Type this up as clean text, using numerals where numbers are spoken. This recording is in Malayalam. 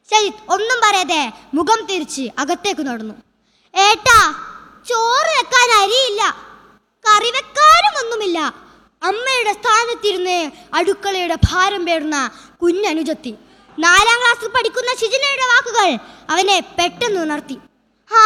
ഷജിത്ത് ഒന്നും പറയാതെ മുഖം തിരിച്ച് അകത്തേക്ക് നടന്നു. ഏട്ടാ, ചോറ് വെക്കാൻ അരിയില്ല, കറി വെക്കാനും ഒന്നുമില്ല. അമ്മയുടെ സ്ഥാനത്തിരുന്ന് അടുക്കളയുടെ ഭാരം പേറുന്ന കുഞ്ഞനുജത്തി. 4ാം ക്ലാസ്സിൽ പഠിക്കുന്ന ഷിജിനയുടെ വാക്കുകൾ അവനെ പെട്ടെന്ന് ഉണർത്തി.